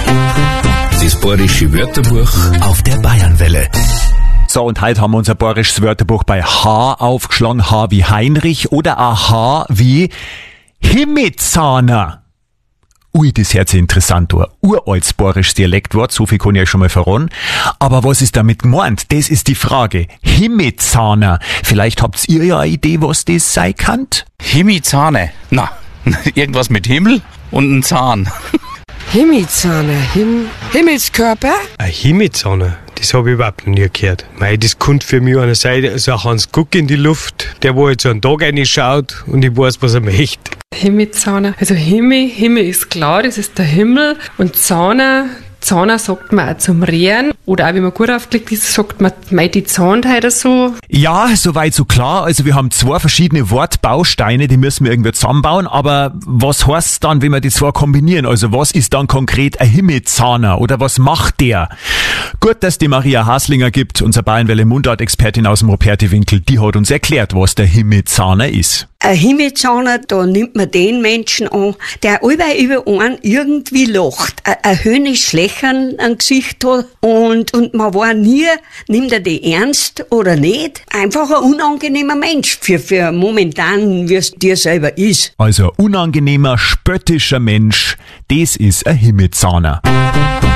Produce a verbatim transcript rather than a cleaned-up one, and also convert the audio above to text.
Das bayerische Wörterbuch auf der Bayernwelle. So, und heute haben wir unser bayerisches Wörterbuch bei H aufgeschlagen. H wie Heinrich oder ein H wie Himmelzahner. Ui, das hört sich interessant an. Uraltes bayerisches Dialektwort, so viel kann ich euch schon mal verraten. Aber was ist damit gemeint? Das ist die Frage. Himmelzahner. Vielleicht habt ihr ja eine Idee, was das sein kann? Himmelzahner. Na, irgendwas mit Himmel und ein Zahn. Himmelzahner, Him Himmelskörper? Ein Himmelzahner, das habe ich überhaupt noch nie gehört. Mei, das könnte für mich einer sein, so ein Hans Guck in die Luft, der wo jetzt so einen Tag reinschaut und ich weiß, was er möchte. Himmelzahner, also Himmel, Himmel ist klar, das ist der Himmel. Und Zahner, Zahner sagt man auch zum Rehren. Oder auch, wenn man gut aufgelegt ist, sagt man, mei, die zahnt heute so. Ja, soweit so klar. Also wir haben zwei verschiedene Wortbausteine, die müssen wir irgendwie zusammenbauen. Aber was heißt dann, wenn wir die zwei kombinieren? Also was ist dann konkret ein Himmelzahner? Oder was macht der? Gut, dass die Maria Haslinger gibt, unser Bayernwelle Mundart-Expertin aus dem Ruperti-Winkel, die hat uns erklärt, was der Himmelzahner ist. Ein Himmelzahner, da nimmt man den Menschen an, der allweil über einen irgendwie lacht, ein, ein höhnisches Lächeln am Gesicht hat und, und man war nie, nimmt er die ernst oder nicht. Einfach ein unangenehmer Mensch für, für momentan, wie es dir selber ist. Also ein unangenehmer, spöttischer Mensch, das ist ein Himmelzahner.